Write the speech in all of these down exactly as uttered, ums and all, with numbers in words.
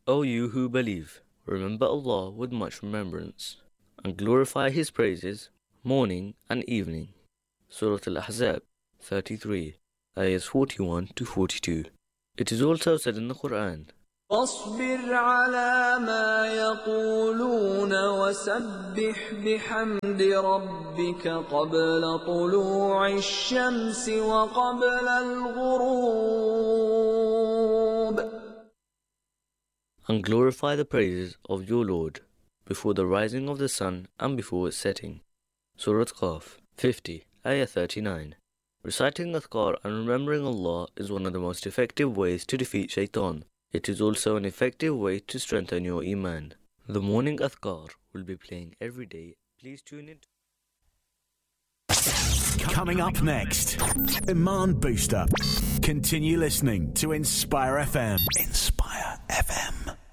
O you who believe, remember Allah with much remembrance, and glorify His praises morning and evening. Surah Al-Ahzab thirty-three, ayahs forty-one to forty-two. It is also said in the Quran, فاصبر على ما يقولون وسبح بحمد ربك قبل طلوع الشمس وقبل الغروب. And glorify the praises of your Lord before the rising of the sun and before its setting. Surah Qaf fifty, ayah thirty-nine. Reciting Adhkar and remembering Allah is one of the most effective ways to defeat shaitan. It is also an effective way to strengthen your Iman. The morning Adhkar will be playing every day. Please tune in. Coming up next, Iman Booster. Continue listening to Inspire F M. Inspire F M.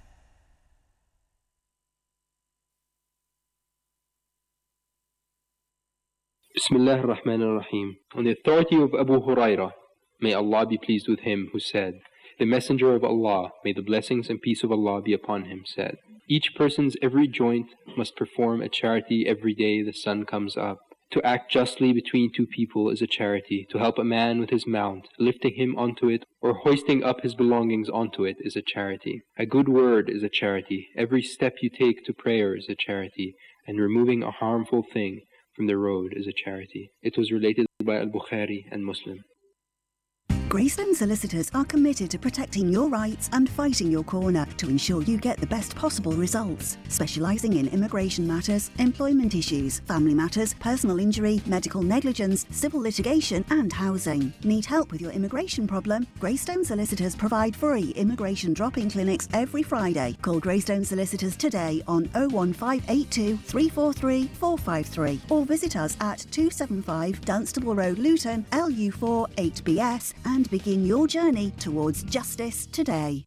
Bismillah ar-Rahman ar-Rahim. On the authority of Abu Hurairah, may Allah be pleased with him, who said, the Messenger of Allah, may the blessings and peace of Allah be upon him, said, each person's every joint must perform a charity every day the sun comes up. To act justly between two people is a charity. To help a man with his mount, lifting him onto it, or hoisting up his belongings onto it is a charity. A good word is a charity. Every step you take to prayer is a charity. And removing a harmful thing from the road is a charity. It was related by Al-Bukhari and Muslim. Greystone Solicitors are committed to protecting your rights and fighting your corner to ensure you get the best possible results. Specialising in immigration matters, employment issues, family matters, personal injury, medical negligence, civil litigation and housing. Need help with your immigration problem? Greystone Solicitors provide free immigration drop-in clinics every Friday. Call Greystone Solicitors today on oh one five eight two, three four three, four five three or visit us at two seventy-five Dunstable Road, Luton, L U four eight B S and begin your journey towards justice today.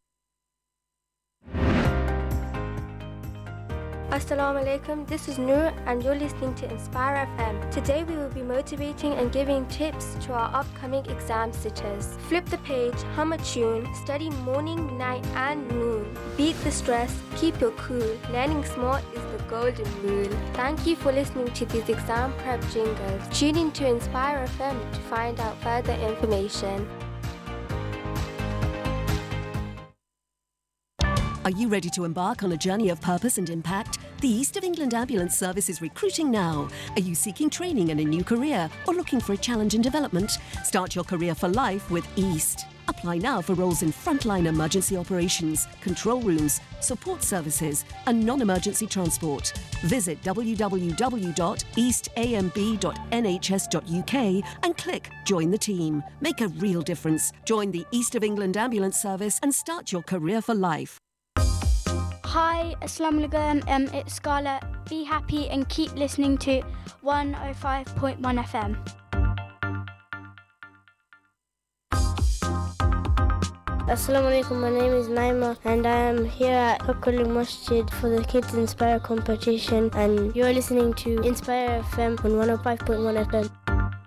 Assalamu alaikum, this is Noor and you're listening to Inspire F M. Today we will be motivating and giving tips to our upcoming exam sitters. Flip the page, hum a tune, study morning, night and noon. Beat the stress, keep your cool. Learning smart is the golden rule. Thank you for listening to these exam prep jingles. Tune in to Inspire F M to find out further information. Are you ready to embark on a journey of purpose and impact? The East of England Ambulance Service is recruiting now. Are you seeking training in a new career or looking for a challenge in development? Start your career for life with East. Apply now for roles in frontline emergency operations, control rooms, support services and non-emergency transport. Visit w w w dot east a m b dot n h s dot u k and click Join the Team. Make a real difference. Join the East of England Ambulance Service and start your career for life. Hi, Assalamu alaikum, um, it's Scarlett. Be happy and keep listening to one oh five point one F M. Assalamu alaikum, my name is Naima and I am here at Kakuli Masjid for the Kids Inspire competition and you're listening to Inspire F M on one oh five point one F M.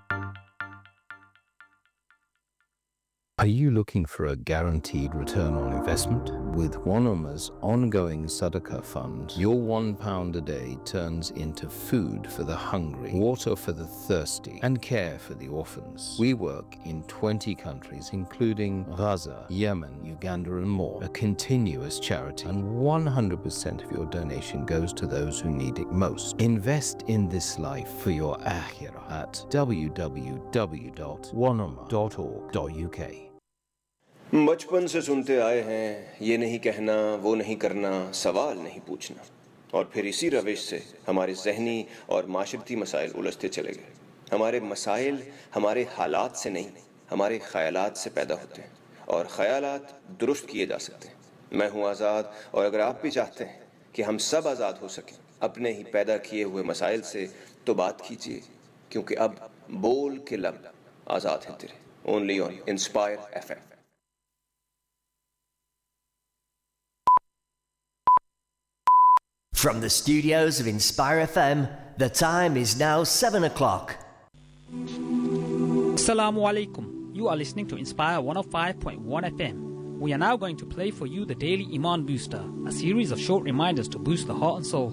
Are you looking for a guaranteed return on investment? With Wanama's ongoing Sadaqah fund, your one pound a day turns into food for the hungry, water for the thirsty, and care for the orphans. We work in twenty countries, including Gaza, Yemen, Uganda, and more. A continuous charity, and one hundred percent of your donation goes to those who need it most. Invest in this life for your akhirah at w w w dot wanama dot org dot u k. बचपन से सुनते आए हैं ये नहीं कहना वो नहीं करना सवाल नहीं पूछना और फिर इसी रविश से हमारे ज़हनी और माशरती मसाइल उलझते चले गए। हमारे मसाइल हमारे हालात से नहीं हमारे ख़यालात से पैदा होते हैं और ख़यालात दुरुस्त किए जा सकते हैं। मैं हूँ आज़ाद और अगर आप भी चाहते हैं कि हम सब आज़ाद हो सकें अपने ही पैदा किए हुए मसाइल से तो बात कीजिए क्योंकि अब बोल के लब आज़ाद हैं तेरे। Only on inspire F M. From the studios of Inspire F M, the time is now seven o'clock. Assalamu alaikum. You are listening to Inspire one oh five point one F M. we are now going to play for you the Daily Iman Booster, a series of short reminders to boost the heart and soul.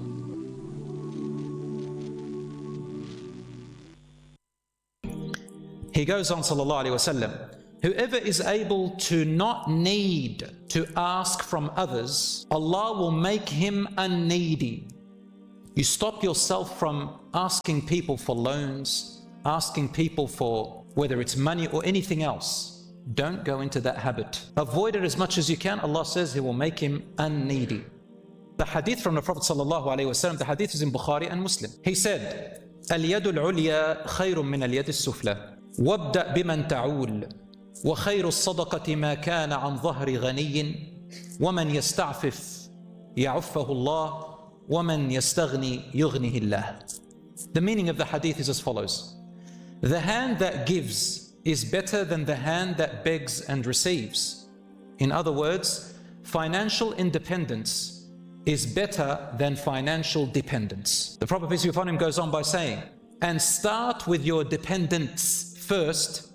He goes on, sallallahu alaihi wasallam, whoever is able to not need to ask from others, Allah will make him unneedy. You stop yourself from asking people for loans, asking people for whether it's money or anything else. Don't go into that habit. Avoid it as much as you can. Allah says He will make him unneedy. The hadith from the Prophet sallallahu alaihi wasallam, the hadith is in Bukhari and Muslim. He said, اليد العليا خير من اليد السفلى وابدأ بمن تعول وخير الصدقة ما كان عن ظهر غني ومن يستعفف يعفه الله وَمَنْ يَسْتَغْنِي يُغْنِهِ اللَّهِ. The meaning of the hadith is as follows. The hand that gives is better than the hand that begs and receives. In other words, financial independence is better than financial dependence. The Prophet peace be upon him goes on by saying, and start with your dependence first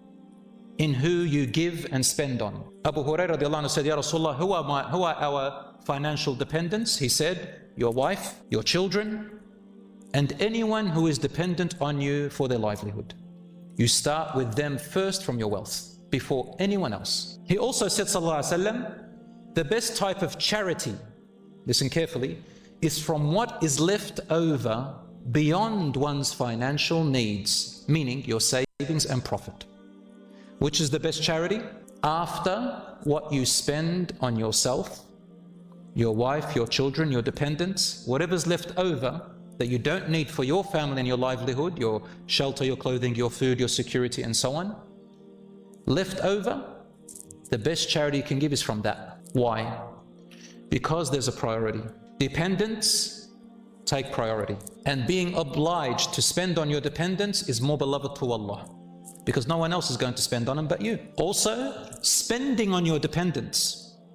in who you give and spend on. Abu Hurairah radiallahu anhu said, Ya Rasulullah, who are, my, who are our financial dependents? He said, your wife, your children, and anyone who is dependent on you for their livelihood. You start with them first from your wealth, before anyone else. He also said, sallallahu alaihi wasallam, the best type of charity, listen carefully, is from what is left over beyond one's financial needs, meaning your savings and profit. Which is the best charity? After what you spend on yourself, your wife, your children, your dependents, whatever's left over that you don't need for your family and your livelihood, your shelter, your clothing, your food, your security, and so on, left over, the best charity you can give is from that. Why? Because there's a priority. Dependents take priority. And being obliged to spend on your dependents is more beloved to Allah, because no one else is going to spend on them but you. Also, spending on your dependents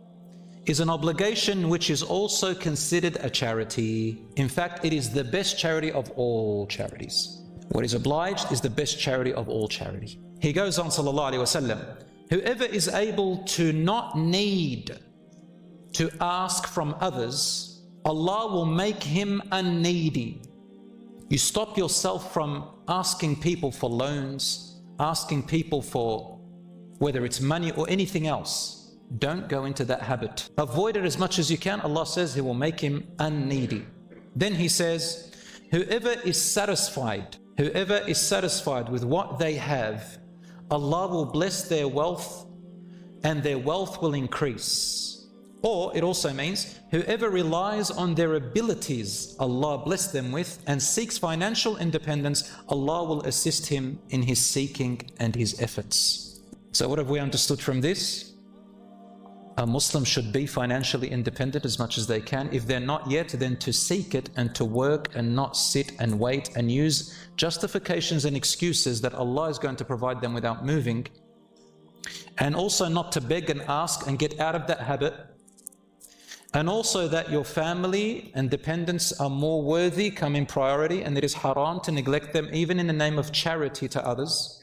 is an obligation which is also considered a charity. In fact, it is the best charity of all charities. What is obliged is the best charity of all charity. He goes on, sallallahu alaihi wasallam, whoever is able to not need to ask from others, Allah will make him unneedy. You stop yourself from asking people for loans, asking people for whether it's money or anything else. Don't go into that habit. Avoid it as much as you can. Allah says He will make him unneedy. Then He says, whoever is satisfied, whoever is satisfied with what they have, Allah will bless their wealth and their wealth will increase. Or it also means whoever relies on their abilities Allah bless them with and seeks financial independence, Allah will assist him in his seeking and his efforts. So what have we understood from this? A Muslim should be financially independent as much as they can. If they're not yet, then to seek it and to work and not sit and wait and use justifications and excuses that Allah is going to provide them without moving. And also not to beg and ask and get out of that habit. And also that your family and dependents are more worthy, come in priority, and it is haram to neglect them even in the name of charity to others.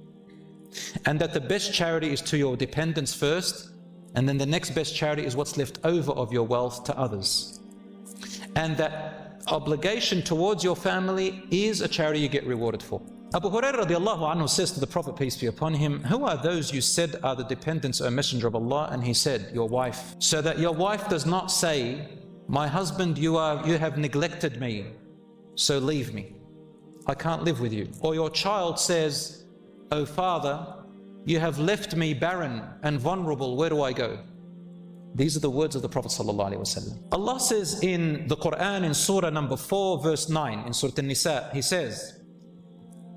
And that the best charity is to your dependents first, and then the next best charity is what's left over of your wealth to others. And that obligation towards your family is a charity you get rewarded for. Abu Hurairah radiallahu anhu says to the Prophet, peace be upon him, who are those you said are the dependents, O Messenger of Allah? And he said, your wife. So that your wife does not say, my husband, you are you have neglected me, so leave me. I can't live with you. Or your child says, O father, you have left me barren and vulnerable, where do I go? These are the words of the Prophet ﷺ. Allah says in the Quran in Surah number four, verse nine, in Surah An-Nisa, He says,